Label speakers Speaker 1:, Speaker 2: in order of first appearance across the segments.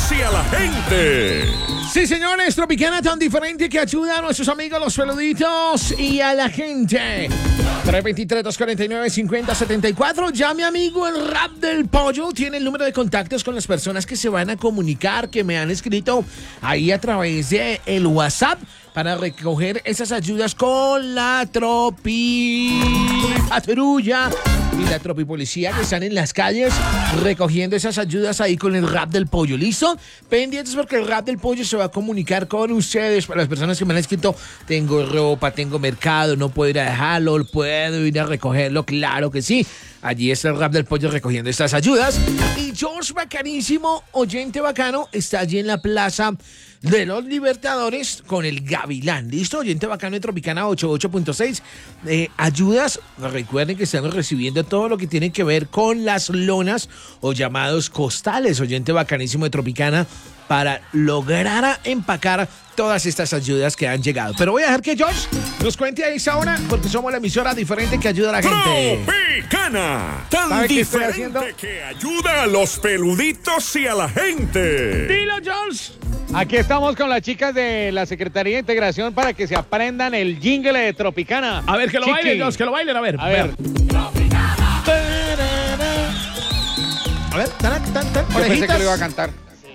Speaker 1: y a la gente.
Speaker 2: Sí, señores, Tropicana tan diferente que ayuda a nuestros amigos los peluditos y a la gente. 323-249-5074. Ya mi amigo el Rap del Pollo tiene el número de contactos con las personas que se van a comunicar, que me han escrito ahí a través de el WhatsApp para recoger esas ayudas con la Patrulla y la Tropipolicía que están en las calles recogiendo esas ayudas ahí con el Rap del Pollo. ¿Listo? Pendientes porque el Rap del Pollo se va a comunicar con ustedes. Para las personas que me han escrito, tengo ropa, tengo mercado, no puedo ir a dejarlo, puedo ir a recogerlo, claro que sí. Allí está el Rap del Pollo recogiendo estas ayudas. Y George Bacanísimo, oyente bacano, está allí en la Plaza de los Libertadores con el Gavilán. ¿Listo? Oyente bacano de Tropicana 88.6. Ayudas, recuerden que estamos recibiendo todo lo que tiene que ver con las lonas o llamados costales. Oyente bacanísimo de Tropicana para lograr empacar todas estas ayudas que han llegado. Pero voy a dejar que George nos cuente a esa hora porque somos la emisora diferente que ayuda a la gente.
Speaker 1: Tropicana, tan diferente que ayuda a los peluditos y a la gente.
Speaker 2: Dilo, George.
Speaker 3: Aquí estamos con las chicas de la Secretaría de Integración para que se aprendan el jingle de Tropicana.
Speaker 2: A ver, que lo bailen, George, que lo bailen, a ver.
Speaker 3: A ver.
Speaker 2: A ver,
Speaker 3: Yo pensé que lo iba a cantar.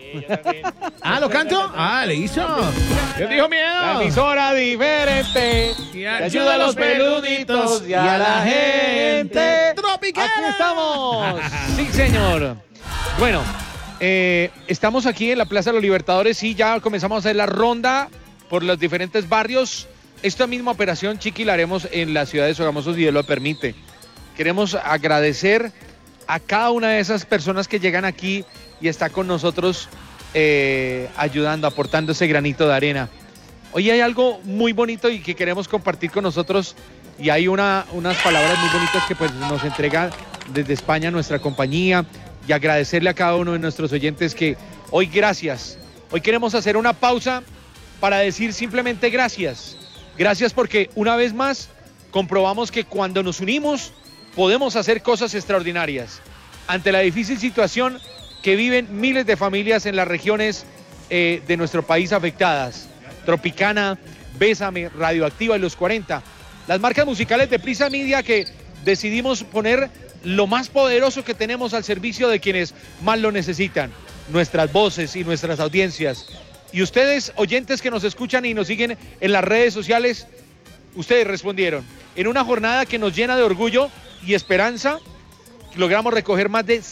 Speaker 2: Ah, ¿lo canto? Ah, le hizo. ¿Qué dijo miedo?
Speaker 3: La emisora diferente que ayuda a los peluditos y a la gente.
Speaker 2: Tropicana.
Speaker 3: Aquí estamos. Sí, señor. Bueno, estamos aquí en la Plaza de los Libertadores y ya comenzamos a hacer la ronda por los diferentes barrios. Esta misma operación, Chiqui, la haremos en la ciudad de Sogamoso, si Dios lo permite. Queremos agradecer a cada una de esas personas que llegan aquí y está con nosotros ayudando, aportando ese granito de arena. Hoy hay algo muy bonito y que queremos compartir con nosotros y hay unas palabras muy bonitas que pues nos entrega desde España nuestra compañía y agradecerle a cada uno de nuestros oyentes que hoy gracias. Hoy queremos hacer una pausa para decir simplemente gracias. Gracias porque una vez más comprobamos que cuando nos unimos podemos hacer cosas extraordinarias. Ante la difícil situación que viven miles de familias en las regiones de nuestro país afectadas. Tropicana, Bésame, Radioactiva y Los 40. Las marcas musicales de Prisa Media que decidimos poner lo más poderoso que tenemos al servicio de quienes más lo necesitan. Nuestras voces y nuestras audiencias. Y ustedes, oyentes que nos escuchan y nos siguen en las redes sociales, ustedes respondieron. En una jornada que nos llena de orgullo y esperanza, logramos recoger más de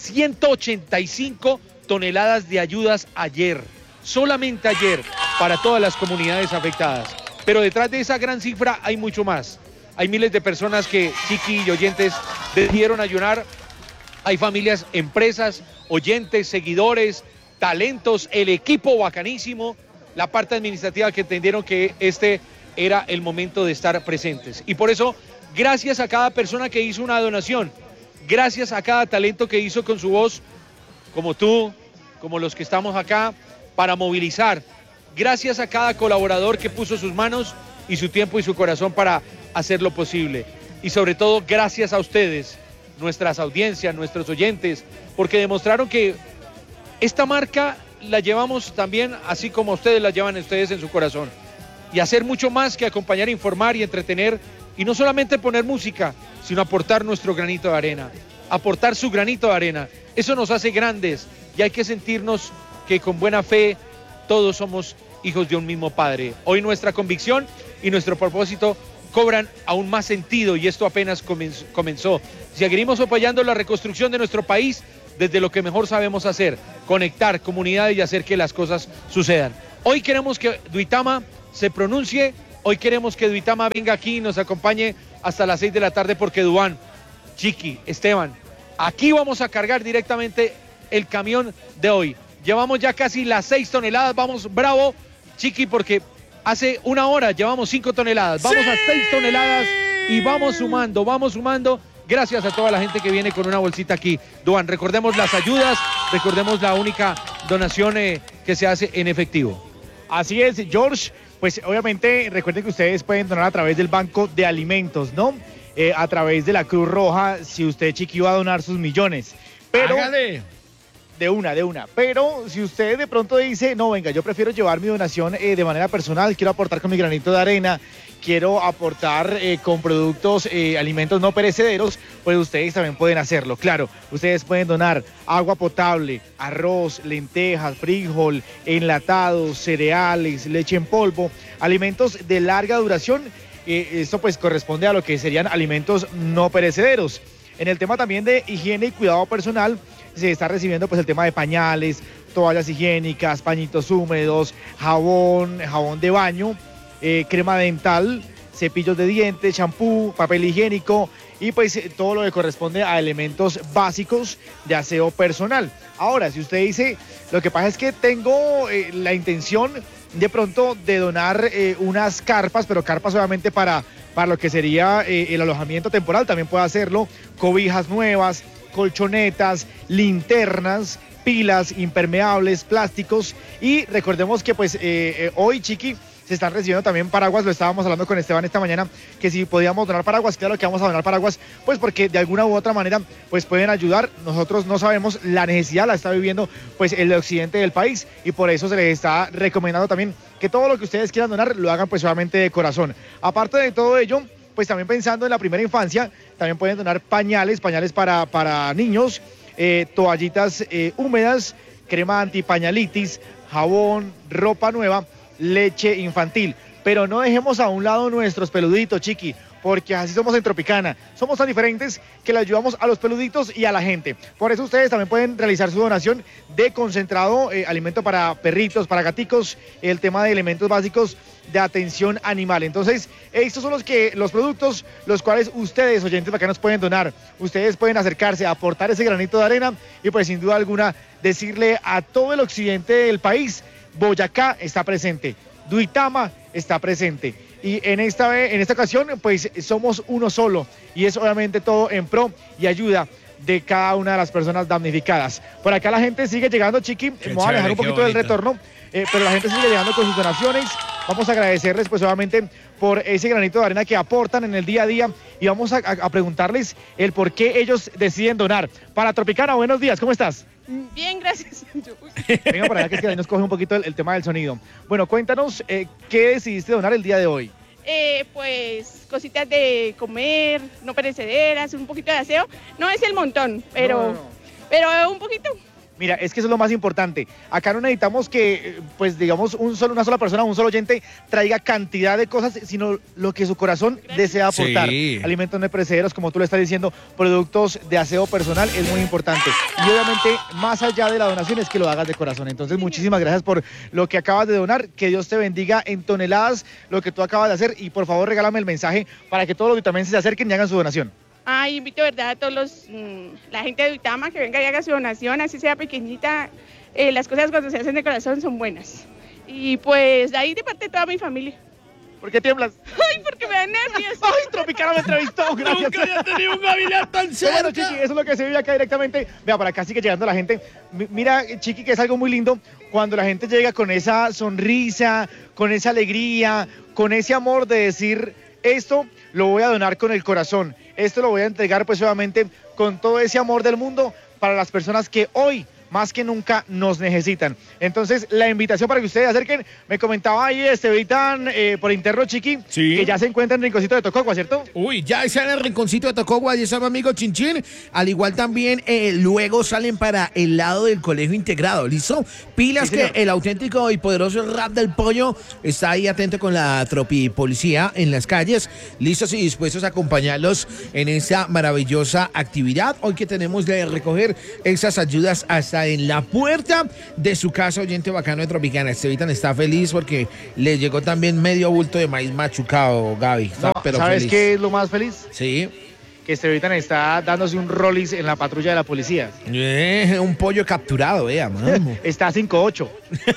Speaker 3: 185 toneladas de ayudas ayer, solamente ayer, para todas las comunidades afectadas. Pero detrás de esa gran cifra hay mucho más. Hay miles de personas que, Chiqui y oyentes, decidieron ayudar. Hay familias, empresas, oyentes, seguidores, talentos, el equipo bacanísimo, la parte administrativa que entendieron que este era el momento de estar presentes. Y por eso, gracias a cada persona que hizo una donación, gracias a cada talento que hizo con su voz, como tú, como los que estamos acá, para movilizar. Gracias a cada colaborador que puso sus manos y su tiempo y su corazón para hacerlo posible. Y sobre todo, gracias a ustedes, nuestras audiencias, nuestros oyentes, porque demostraron que esta marca la llevamos también, así como ustedes la llevan ustedes en su corazón. Y hacer mucho más que acompañar, informar y entretener. Y no solamente poner música, sino aportar nuestro granito de arena, aportar su granito de arena. Eso nos hace grandes y hay que sentirnos que con buena fe todos somos hijos de un mismo Padre. Hoy nuestra convicción y nuestro propósito cobran aún más sentido y esto apenas comenzó. Seguiremos apoyando la reconstrucción de nuestro país desde lo que mejor sabemos hacer, conectar comunidades y hacer que las cosas sucedan. Hoy queremos que Duitama se pronuncie. Hoy queremos que Duitama venga aquí y nos acompañe hasta las 6 de la tarde porque Duan, Chiqui, Esteban, aquí vamos a cargar directamente el camión de hoy. Llevamos ya casi las 6 toneladas, vamos bravo, Chiqui, porque hace una hora llevamos 5 toneladas, vamos a 6 toneladas y vamos sumando. Gracias a toda la gente que viene con una bolsita aquí. Duan, recordemos las ayudas, recordemos la única donación que se hace en efectivo.
Speaker 4: Así es, George. Pues obviamente recuerden que ustedes pueden donar a través del Banco de Alimentos, ¿no? A través de la Cruz Roja, si usted, Chiqui, va a donar sus millones. Pero
Speaker 2: hágale.
Speaker 4: De una. Pero si usted de pronto dice, no, venga, yo prefiero llevar mi donación de manera personal, quiero aportar con mi granito de arena, quiero aportar con productos, alimentos no perecederos, pues ustedes también pueden hacerlo. Claro, ustedes pueden donar agua potable, arroz, lentejas, frijol, enlatados, cereales, leche en polvo, alimentos de larga duración. Esto pues corresponde a lo que serían alimentos no perecederos. En el tema también de higiene y cuidado personal, se está recibiendo pues el tema de pañales, toallas higiénicas, pañitos húmedos, jabón de baño, crema dental, cepillos de dientes, champú, papel higiénico y pues todo lo que corresponde a elementos básicos de aseo personal. Ahora, si usted dice, lo que pasa es que tengo la intención de pronto de donar unas carpas, pero carpas solamente para lo que sería el alojamiento temporal, también puede hacerlo, cobijas nuevas, colchonetas, linternas, pilas, impermeables, plásticos y recordemos que pues hoy, Chiqui, se están recibiendo también paraguas, lo estábamos hablando con Esteban esta mañana, que si podíamos donar paraguas, claro que vamos a donar paraguas, pues porque de alguna u otra manera pues pueden ayudar, nosotros no sabemos, la necesidad la está viviendo pues el occidente del país y por eso se les está recomendando también que todo lo que ustedes quieran donar lo hagan pues solamente de corazón. Aparte de todo ello, pues también pensando en la primera infancia, también pueden donar pañales para niños, toallitas húmedas, crema antipañalitis, jabón, ropa nueva, leche infantil, pero no dejemos a un lado nuestros peluditos, Chiqui, porque así somos en Tropicana, somos tan diferentes que le ayudamos a los peluditos y a la gente. Por eso ustedes también pueden realizar su donación de concentrado, alimento para perritos, para gaticos, el tema de elementos básicos de atención animal. Entonces, estos son los productos los cuales ustedes, oyentes bacanos, pueden donar. Ustedes pueden acercarse a aportar ese granito de arena y pues sin duda alguna decirle a todo el occidente del país, Boyacá está presente, Duitama está presente y en esta ocasión pues somos uno solo y es obviamente todo en pro y ayuda de cada una de las personas damnificadas. Por acá la gente sigue llegando, Chiqui, me voy a alejar un poquito del retorno, pero la gente sigue llegando con sus donaciones. Vamos a agradecerles pues obviamente por ese granito de arena que aportan en el día a día y vamos a preguntarles el por qué ellos deciden donar. Para Tropicana, buenos días, ¿cómo estás?
Speaker 5: Bien, gracias.
Speaker 4: Venga para acá, que es que ahí nos coge un poquito el tema del sonido. Bueno, cuéntanos, ¿qué decidiste donar el día de hoy?
Speaker 5: Pues cositas de comer, no perecederas, un poquito de aseo. No es el montón, pero un poquito.
Speaker 4: Mira, es que eso es lo más importante. Acá no necesitamos que, pues digamos, una sola persona, un solo oyente traiga cantidad de cosas, sino lo que su corazón desea aportar. Sí. Alimentos no perecederos, como tú le estás diciendo, productos de aseo personal, es muy importante. Y obviamente, más allá de la donación, es que lo hagas de corazón. Entonces, muchísimas gracias por lo que acabas de donar. Que Dios te bendiga en toneladas lo que tú acabas de hacer. Y por favor, regálame el mensaje para que todos los también se acerquen y hagan su donación.
Speaker 5: Invito, ¿verdad?, a todos la gente de Duitama que venga y haga su donación, así sea pequeñita. Las cosas cuando se hacen de corazón son buenas. Y pues de ahí de parte de toda mi familia.
Speaker 4: ¿Por qué tiemblas?
Speaker 5: Ay, porque me da nervios.
Speaker 4: Ay, Tropicana me entrevistó, gracias.
Speaker 2: Nunca había tenido un familiar tan cerca.
Speaker 4: Bueno, Chiqui, eso es lo que se vive acá directamente. Vea, para acá sigue llegando la gente. Mira, Chiqui, que es algo muy lindo cuando la gente llega con esa sonrisa, con esa alegría, con ese amor de decir, esto lo voy a donar con el corazón. Esto lo voy a entregar pues obviamente con todo ese amor del mundo para las personas que hoy más que nunca nos necesitan. Entonces, la invitación para que ustedes se acerquen. Me comentaba ahí Esteban por interno, Chiqui, sí, que ya se encuentra en el Rinconcito de Tocogua, ¿cierto?
Speaker 2: Uy, ya está en el Rinconcito de Tocogua, y está mi amigo Chinchín. Al igual también, luego salen para el lado del Colegio Integrado, ¿listo? Pilas, sí, que el auténtico y poderoso Rap del Pollo está ahí atento con la tropipolicía en las calles, listos y dispuestos a acompañarlos en esta maravillosa actividad. Hoy que tenemos de recoger esas ayudas hasta en la puerta de su casa, oyente bacano de Tropicana. Esteban está feliz porque le llegó también medio bulto de maíz machucado, Gaby.
Speaker 4: No, pero ¿sabes feliz? ¿Qué es lo más feliz?
Speaker 2: Sí.
Speaker 4: Que Esteban está dándose un rollis en la patrulla de la policía.
Speaker 2: Un pollo capturado, vea, mano.
Speaker 4: Está 5-8.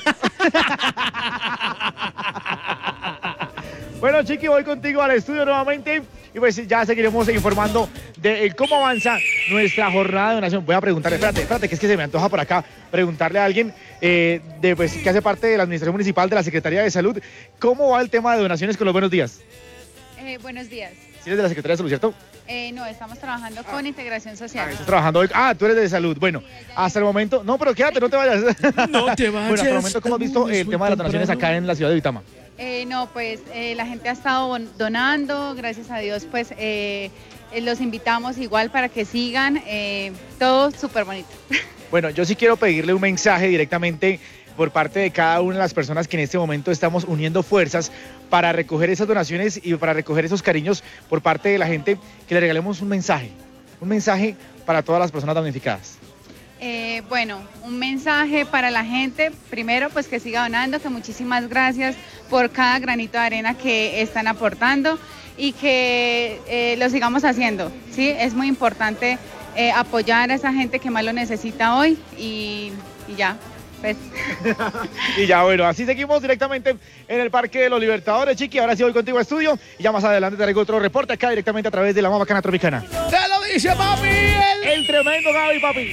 Speaker 4: Bueno, Chiqui, voy contigo al estudio nuevamente y pues ya seguiremos informando de cómo avanza nuestra jornada de donación. Voy a preguntarle, espérate, que es que se me antoja por acá preguntarle a alguien pues, que hace parte de la Administración Municipal de la Secretaría de Salud, ¿cómo va el tema de donaciones con los buenos días?
Speaker 6: Buenos días.
Speaker 4: ¿Sí eres de la Secretaría de Salud, cierto?
Speaker 6: No, estamos trabajando con integración social.
Speaker 4: Estás trabajando hoy. Tú eres de salud. Bueno, hasta el momento. No, pero quédate, no te vayas.
Speaker 2: No te vayas.
Speaker 4: Bueno, hasta el momento, ¿cómo has visto el tema de las donaciones acá en la ciudad de Uitama?
Speaker 6: No, pues la gente ha estado donando, gracias a Dios, pues los invitamos igual para que sigan, todo súper bonito.
Speaker 4: Bueno, yo sí quiero pedirle un mensaje directamente por parte de cada una de las personas que en este momento estamos uniendo fuerzas para recoger esas donaciones y para recoger esos cariños por parte de la gente, que le regalemos un mensaje para todas las personas damnificadas.
Speaker 6: Bueno, un mensaje para la gente, primero pues que siga donando, que muchísimas gracias por cada granito de arena que están aportando y que lo sigamos haciendo, ¿sí? Es muy importante apoyar a esa gente que más lo necesita hoy y ya. Pues.
Speaker 4: Y ya, bueno, así seguimos directamente en el Parque de los Libertadores, Chiqui. Ahora sí voy contigo a estudio y ya más adelante te traigo otro reporte acá directamente a través de la más bacana tropicana.
Speaker 2: ¡Te lo dice, papi!
Speaker 4: El tremendo Gaby, papi.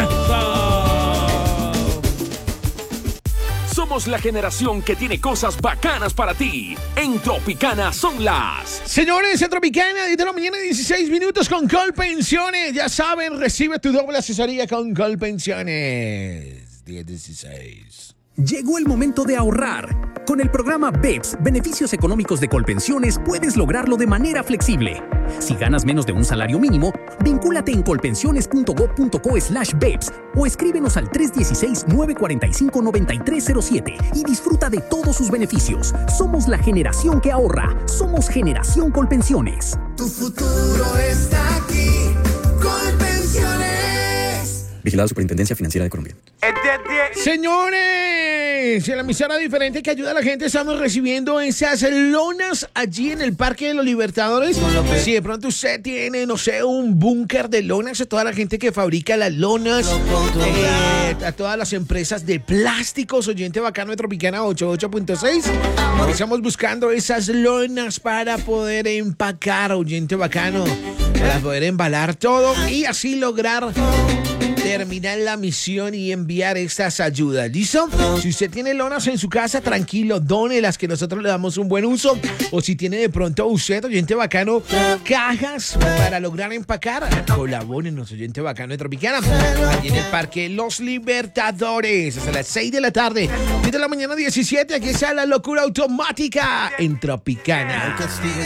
Speaker 7: Somos la generación que tiene cosas bacanas para ti. En Tropicana son las...
Speaker 2: Señores, en Tropicana, 10 de la mañana, 16 minutos con Colpensiones. Ya saben, recibe tu doble asesoría con Colpensiones. 10-16.
Speaker 8: Llegó el momento de ahorrar. Con el programa BEPS, Beneficios Económicos de Colpensiones, puedes lograrlo de manera flexible. Si ganas menos de un salario mínimo, vincúlate en colpensiones.gov.co/BEPS o escríbenos al 316-945-9307 y disfruta de todos sus beneficios. Somos la generación que ahorra. Somos Generación Colpensiones.
Speaker 9: Tu futuro está aquí. Colpensiones.
Speaker 10: Vigilado Superintendencia Financiera de Colombia.
Speaker 2: Señores, en la emisora diferente que ayuda a la gente, estamos recibiendo esas lonas allí en el Parque de los Libertadores. Si de pronto usted tiene, no sé, un búnker de lonas, a toda la gente que fabrica las lonas, a todas las empresas de plásticos, oyente bacano de Tropicana 88.6. Estamos buscando esas lonas para poder empacar, oyente bacano, para poder embalar todo y así lograr terminar la misión y enviar estas ayudas. ¿Listo? Si usted tiene lonas en su casa, tranquilo, dónelas, que nosotros le damos un buen uso. O si tiene de pronto usted, oyente bacano, cajas para lograr empacar, colabórenos, oyente bacano de Tropicana, allí en el Parque Los Libertadores, hasta las 6 de la tarde, 10 de la mañana 17, aquí está la locura automática en Tropicana.